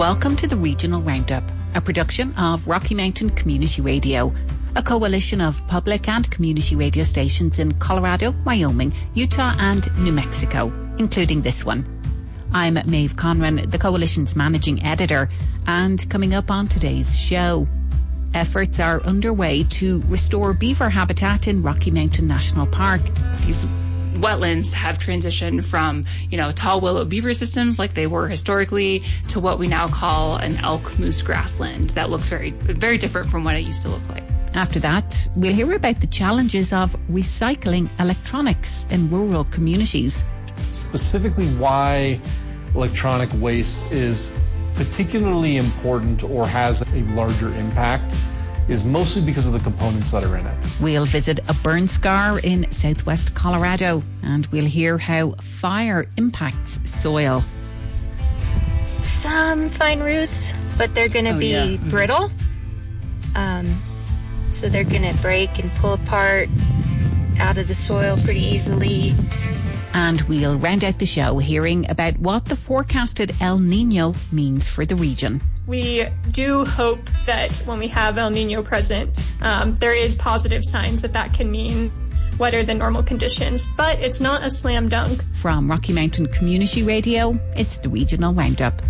Welcome to the Regional Roundup, a production of Rocky Mountain Community Radio, a coalition of public and community radio stations in Colorado, Wyoming, Utah and New Mexico, including this one. I'm Maeve Conran, the coalition's managing editor, and coming up on today's show, efforts are underway to restore beaver habitat in Rocky Mountain National Park. These wetlands have transitioned from, tall willow beaver systems like they were historically to what we now call an elk moose grassland that looks very, very different from what it used to look like. After that, we'll hear about the challenges of recycling electronics in rural communities. Specifically why electronic waste is particularly important or has a larger impact is mostly because of the components that are in it. We'll visit a burn scar in southwest Colorado, and we'll hear how fire impacts soil. Some fine roots, but they're going to be brittle. So they're going to break and pull apart out of the soil pretty easily. And we'll round out the show hearing about what the forecasted El Nino means for the region. We do hope that when we have El Nino present, there is positive signs that can mean wetter than normal conditions, but it's not a slam dunk. From Rocky Mountain Community Radio, it's the Regional Roundup.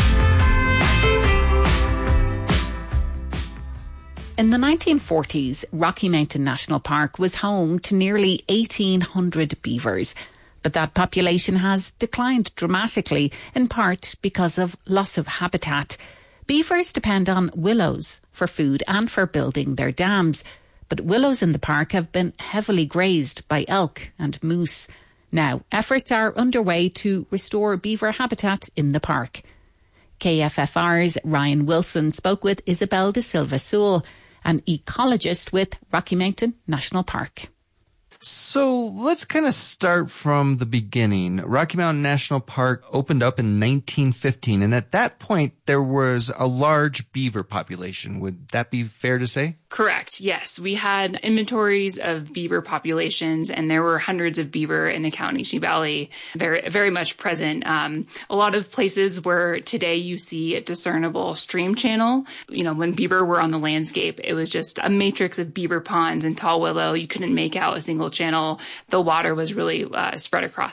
In the 1940s, Rocky Mountain National Park was home to nearly 1,800 beavers. But that population has declined dramatically, in part because of loss of habitat. Beavers depend on willows for food and for building their dams. But willows in the park have been heavily grazed by elk and moose. Now, efforts are underway to restore beaver habitat in the park. KFFR's Ryan Wilson spoke with Isabel de Silva Sewell, an ecologist with Rocky Mountain National Park. So let's kind of start from the beginning. Rocky Mountain National Park opened up in 1915, and at that point, there was a large beaver population. Would that be fair to say? Correct. Yes. We had inventories of beaver populations, and there were hundreds of beaver in the Comanche Valley, very, very much present. A lot of places where today you see a discernible stream channel. When beaver were on the landscape, it was just a matrix of beaver ponds and tall willow. You couldn't make out a single channel. The water was really spread across